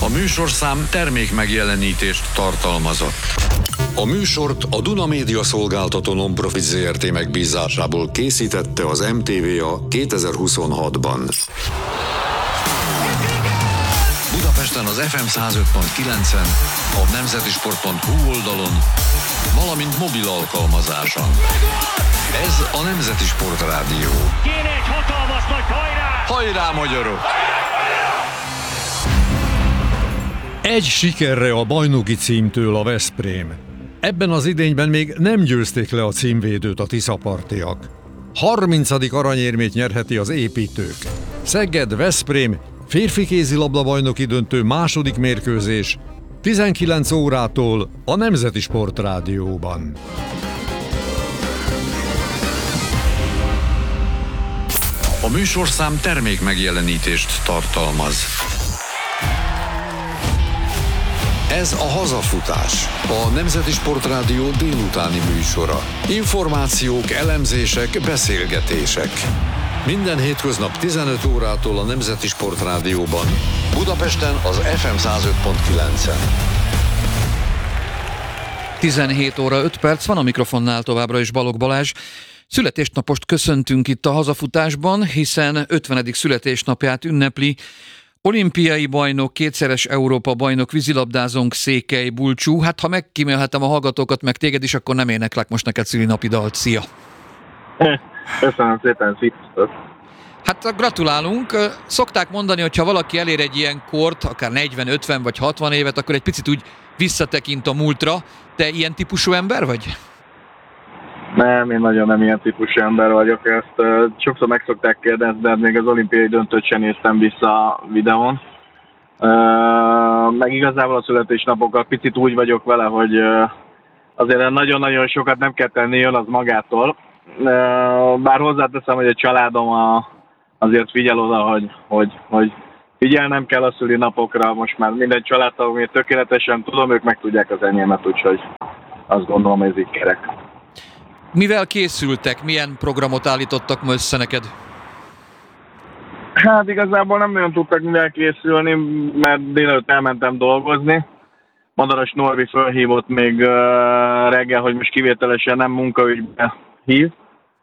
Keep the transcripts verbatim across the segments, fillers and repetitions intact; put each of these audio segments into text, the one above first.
A műsorszám termék megjelenítést tartalmazott. A műsort a Duna Média Szolgáltató Non-Profit zé er té megbízásából készítette az em té vé a kétezer-huszonhatban. Budapesten az ef em száz öt pont kilencen, a nemzetisport pont hu oldalon, valamint mobil alkalmazáson. Ez a Nemzeti Sport Rádió. Kéne egy hatalmas nagy hajrá! Hajrá, magyarok! Egy sikerre a bajnoki címtől a Veszprém. Ebben az idényben még nem győzték le a címvédőt a tiszapartiak. harmincadik aranyérmét nyerheti az építők. Szeged-Veszprém férfi kézilabda bajnoki döntő második mérkőzés tizenkilenc órától a Nemzeti Sport Rádióban. A műsorszám termék megjelenítést tartalmaz. Ez a Hazafutás, a Nemzeti Sport Rádió délutáni műsora. Információk, elemzések, beszélgetések. Minden hétköznap tizenöt órától a Nemzeti Sport Rádióban, Budapesten az ef em száz öt pont kilencen. tizenhét óra öt perc van, a mikrofonnál továbbra is Balogh Balázs. Születésnapost köszöntünk itt a Hazafutásban, hiszen ötvenedik születésnapját ünnepli olimpiai bajnok, kétszeres Európa bajnok vízilabdázónk Székely Bulcsú. Hát ha megkímélhetem a hallgatókat, meg téged is, akkor nem éneklek most neked szülinapi dalt. Szia! Köszönöm szépen, sziasztok! Hát gratulálunk. Szokták mondani, hogy ha valaki elér egy ilyen kort, akár negyven, ötven vagy hatvan évet, akkor egy picit úgy visszatekint a múltra. Te ilyen típusú ember vagy? Nem, én nagyon nem ilyen típusú ember vagyok. Ezt uh, sokszor meg szokták kérdezni, de még az olimpiai döntőt sem néztem vissza a videón. Uh, meg igazából a születésnapokkal picit úgy vagyok vele, hogy uh, azért nagyon-nagyon sokat nem kell tenni, jön az magától. Uh, bár hozzáteszem, hogy a családom a, azért figyel oda, hogy, hogy, hogy figyelnem kell a szülinapokra. Most már minden családtagom, én tökéletesen tudom, ők meg tudják az enyémet, úgyhogy azt gondolom, hogy ez így kerek. Mivel készültek? Milyen programot állítottak ma össze neked? Hát igazából nem nagyon tudtak mivel készülni, mert délelőtt elmentem dolgozni. Madaras Norbi fölhívott még uh, reggel, hogy most kivételesen nem munkaügybe hív. Uh,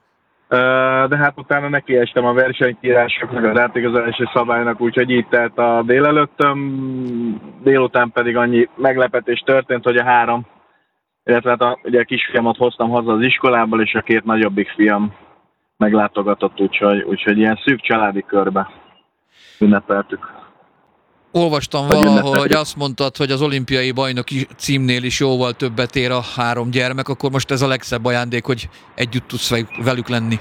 de hát utána nekiestem a versenykírásoknak, az átigazolási szabálynak, úgyhogy így telt a délelőttöm. Délután pedig annyi meglepetés történt, hogy a három, illetve hát a, ugye a kisfiamat hoztam haza az iskolából, és a két nagyobbik fiam meglátogatott, úgyhogy, úgyhogy ilyen szűk családi körbe ünnepeltük. Olvastam valahol, hogy azt mondtad, hogy az olimpiai bajnoki címnél is jóval többet ér a három gyermek, akkor most ez a legszebb ajándék, hogy együtt tudsz velük lenni.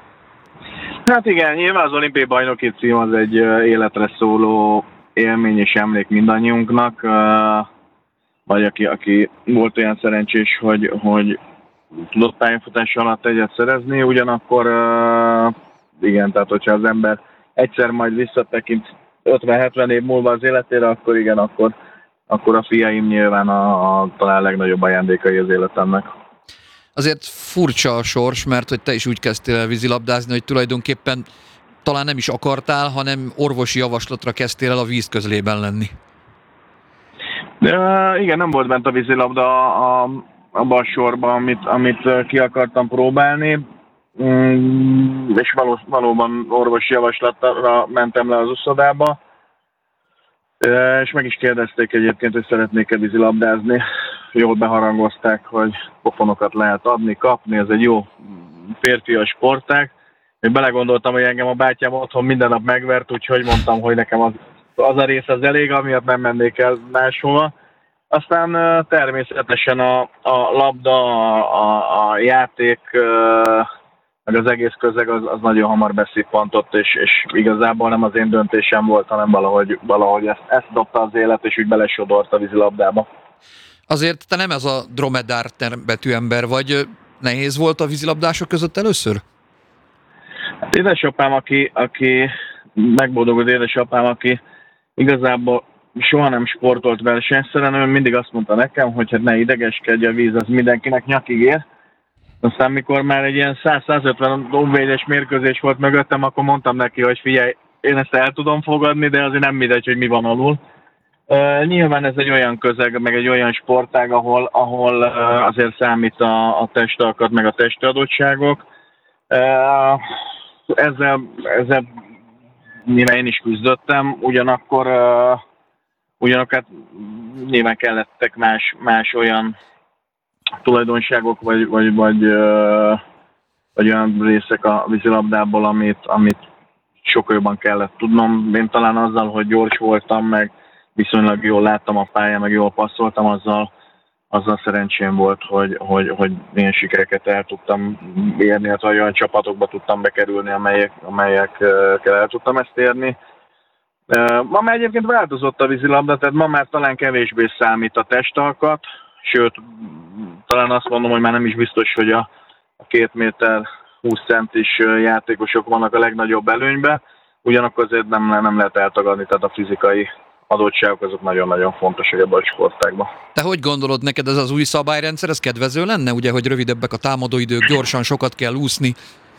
Hát igen, nyilván az olimpiai bajnoki cím az egy életre szóló élmény és emlék mindannyiunknak. Vagy aki, aki volt olyan szerencsés, hogy, hogy tudott pályafutás alatt egyet szerezni, ugyanakkor uh, igen, tehát hogyha az ember egyszer majd visszatekint ötven-hetven év múlva az életére, akkor igen, akkor, akkor a fiaim nyilván a, a talán legnagyobb ajándékai az életemnek. Azért furcsa a sors, mert hogy te is úgy kezdtél el vízilabdázni, hogy tulajdonképpen talán nem is akartál, hanem orvosi javaslatra kezdtél el a víz közlében lenni. De, igen, nem volt bent a vízilabda a, abban a sorban, amit, amit ki akartam próbálni, mm, és való, valóban orvosi javaslatra mentem le az uszodába, és meg is kérdezték egyébként, hogy szeretnék-e vízilabdázni. Jól beharangozták, hogy pofonokat lehet adni, kapni, ez egy jó férfias sportág. Én belegondoltam, hogy engem a bátyám otthon minden nap megvert, úgyhogy mondtam, hogy nekem az az a rész az elég, amiatt nem mennék el máshova. Aztán uh, természetesen a, a labda, a, a játék, uh, meg az egész közeg az, az nagyon hamar beszippantott, és, és igazából nem az én döntésem volt, hanem valahogy, valahogy ezt, ezt dobta az élet, és úgy belesodort a vízilabdába. Azért te nem ez a dromedár betű ember vagy. Nehéz volt a vízilabdások között először? Hát édesapám, aki, aki megboldogult édesapám, aki igazából soha nem sportolt versenyszeren, ő mindig azt mondta nekem, hogy hát ne idegeskedj, a víz az mindenkinek nyakig ér. Aztán mikor már egy ilyen száz-százötven óvvédes mérkőzés volt mögöttem, akkor mondtam neki, hogy figyelj, én ezt el tudom fogadni, de azért nem mindegy, hogy mi van alul. Uh, nyilván ez egy olyan közeg, meg egy olyan sportág, ahol, ahol uh, azért számít a, a testalkat, meg a testi adottságok. Uh, ezzel, ezzel nyilván én is küzdöttem, ugyanakkor, uh, ugyanakkor nyilván kellettek más, más olyan tulajdonságok, vagy, vagy, vagy, uh, vagy olyan részek a vízilabdából, amit, amit sokkal jobban kellett tudnom. Én talán azzal, hogy gyors voltam, meg viszonylag jól láttam a pályán, meg jól passzoltam, azzal, azzal szerencsém volt, hogy, hogy, hogy ilyen sikereket el tudtam érni, hát olyan csapatokba tudtam bekerülni, amelyek, amelyekkel el tudtam ezt érni. Ma már egyébként változott a vízilabda, tehát ma már talán kevésbé számít a testalkat, sőt, talán azt mondom, hogy már nem is biztos, hogy a, a két méter húsz centis játékosok vannak a legnagyobb előnyben, ugyanakkor azért nem, nem lehet eltagadni, tehát a fizikai adottságok azok nagyon-nagyon fontosak ebben a sportágban. Te hogy gondolod, neked ez az új szabályrendszer, ez kedvező lenne? Ugye, hogy rövidebbek a támadóidők, gyorsan sokat kell úszni?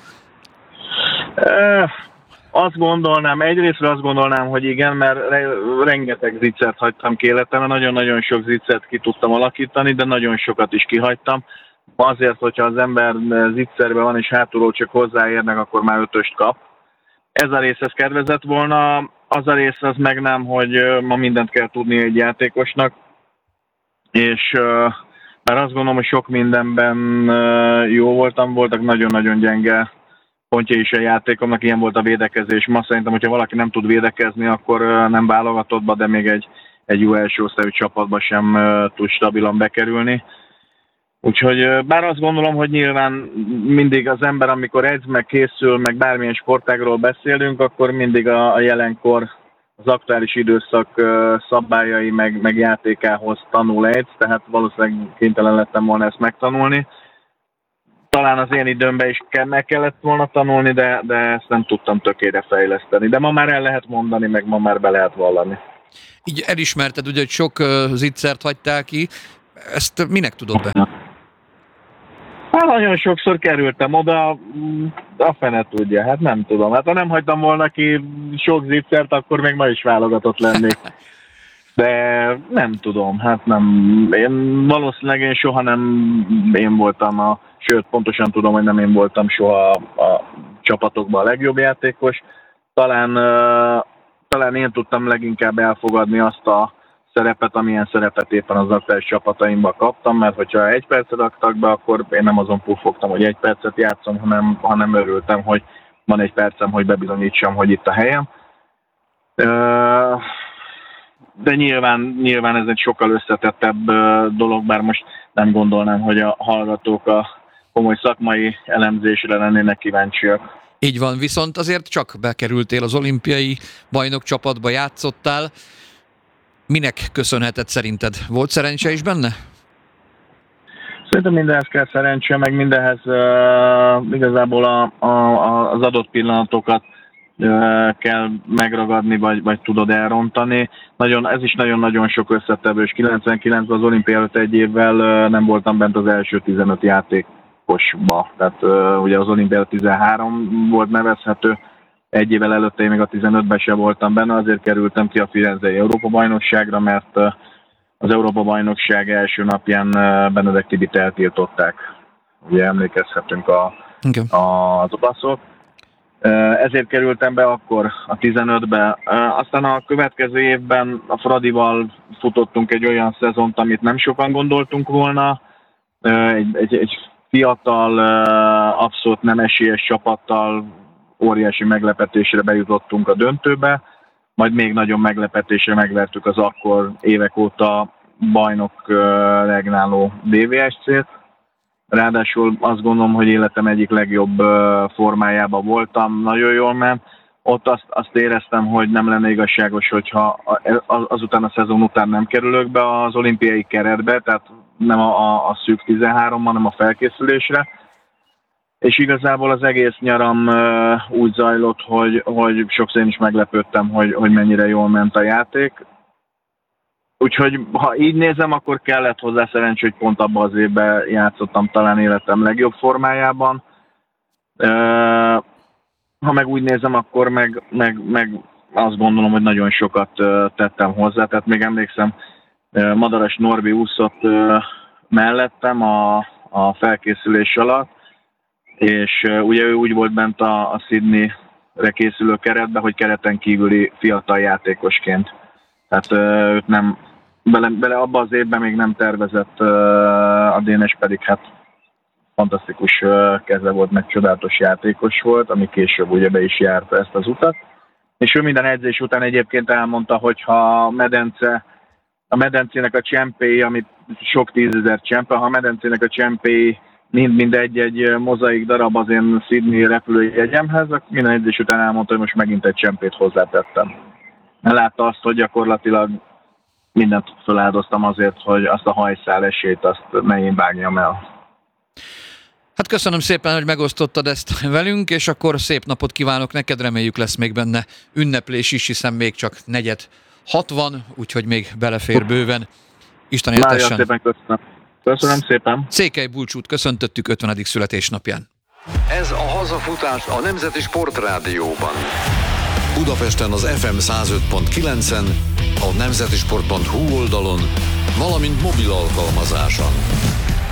E, azt gondolnám, egyrésztről azt gondolnám, hogy igen, mert re, rengeteg ziccert hagytam ki életemben, nagyon-nagyon sok ziccert ki tudtam alakítani, de nagyon sokat is kihagytam. Azért, hogyha az ember zicserben van és hátulról csak hozzáérnek, akkor már ötöst kap. Ez a rész ez kedvezett volna, az a rész az meg nem, hogy ma mindent kell tudni egy játékosnak, és uh, már azt gondolom, hogy sok mindenben uh, jó voltam, voltak nagyon-nagyon gyenge pontja is a játékomnak, ilyen volt a védekezés. Ma szerintem, hogyha valaki nem tud védekezni, akkor uh, nem válogatottba, de még egy, egy jó első osztályú csapatba sem uh, tud stabilan bekerülni. Úgyhogy bár azt gondolom, hogy nyilván mindig az ember, amikor edz, meg készül, meg bármilyen sportágról beszélünk, akkor mindig a, a jelenkor, az aktuális időszak szabályai, meg, meg játékához tanul edz, tehát valószínűleg kénytelen lettem volna ezt megtanulni. Talán az én időmben is meg kellett volna tanulni, de, de ezt nem tudtam tökére fejleszteni. De ma már el lehet mondani, meg ma már be lehet vallani. Így elismerted, ugye, hogy sok zicsert hagytál ki. Ezt minek tudod be? Hát nagyon sokszor kerültem oda, a fene tudja, hát nem tudom. Hát ha nem hagytam volna ki sok zicsert, akkor még ma is válogatott lennék. De nem tudom, hát nem. Én valószínűleg én soha nem én voltam a, sőt pontosan tudom, hogy nem én voltam soha a, a csapatokban a legjobb játékos. Talán, uh, talán én tudtam leginkább elfogadni azt a szerepet, amilyen szerepet éppen az aktuális csapataimban kaptam, mert hogyha egy percet adtak be, akkor én nem azon puffogtam, hogy egy percet játszom, hanem, hanem örültem, hogy van egy percem, hogy bebizonyítsam, hogy itt a helyem. De nyilván, nyilván ez egy sokkal összetettebb dolog, bár most nem gondolnám, hogy a hallgatók a komoly szakmai elemzésre lennének kíváncsiak. Így van, viszont azért csak bekerültél az olimpiai bajnokcsapatba, játszottál. Minek köszönheted szerinted? Volt szerencse is benne? Szerintem mindenhez kell szerencse, meg mindenhez uh, igazából a, a, az adott pillanatokat uh, kell megragadni, vagy, vagy tudod elrontani. Nagyon, ez is nagyon-nagyon sok összetevős. kilencvenkilencben az olimpia előtt egy évvel uh, nem voltam bent az első tizenöt játékosba. Tehát uh, ugye az olimpia tizenhárom volt nevezhető. Egy évvel előtte én még a tizenötben sem voltam benne, azért kerültem ki a Firenzei Európa-bajnokságra, mert az Európa-bajnokság első napján Benedek Tibit eltiltották. Ugye emlékezhetünk a, a, az olaszok. Ezért kerültem be akkor a tizenötbe. Aztán a következő évben a Fradival futottunk egy olyan szezont, amit nem sokan gondoltunk volna. Egy, egy, egy fiatal, abszolút nem esélyes csapattal, óriási meglepetésre bejutottunk a döntőbe, majd még nagyobb meglepetésre megvertük az akkor évek óta bajnok regnáló dé vé es cét. Ráadásul azt gondolom, hogy életem egyik legjobb formájában voltam, nagyon jól ment. Ott azt, azt éreztem, hogy nem lenne igazságos, hogyha azután a szezon után nem kerülök be az olimpiai keretbe, tehát nem a, a, a szűk tizenhárom, hanem a felkészülésre. És igazából az egész nyaram uh, úgy zajlott, hogy, hogy sokszor én is meglepődtem, hogy, hogy mennyire jól ment a játék. Úgyhogy ha így nézem, akkor kellett hozzá szerencsé, hogy pont abban az évben játszottam talán életem legjobb formájában. Uh, ha meg úgy nézem, akkor meg, meg, meg azt gondolom, hogy nagyon sokat tettem hozzá. Tehát még emlékszem, Madaras Norbi úszott mellettem a, a felkészülés alatt, és ugye ő úgy volt bent a, a Sydney-re készülő keretbe, hogy kereten kívüli fiatal játékosként. Tehát őt nem, bele, bele abba az évben még nem tervezett, a Dénes pedig hát fantasztikus keze volt, meg csodálatos játékos volt, ami később ugye be is járta ezt az utat. És ő minden edzés után egyébként elmondta, hogy ha a medence, a medencének a csempéi, amit sok tízezer csempe, ha a medencének a csempéi mind-mind egy-egy mozaik darab az én Sydney repülőjegyemhez, minden edzés után elmondta, hogy most megint egy csempét hozzátettem. Látta azt, hogy gyakorlatilag mindent feláldoztam azért, hogy azt a hajszál esélyt azt ne én vágjam el. Hát köszönöm szépen, hogy megosztottad ezt velünk, és akkor szép napot kívánok neked, reméljük lesz még benne ünneplés is, hiszen még csak negyed hatvan, úgyhogy még belefér bőven. Isten éltessen. Nagyon szépen köszönöm. Köszönöm szépen. Székely Bulcsút köszöntöttük ötvenedik születésnapján. Ez a hazafutás a Nemzeti Sportrádióban. Budapesten az ef em száz öt pont kilencen, a nemzetisport pont hu oldalon, valamint mobil alkalmazáson.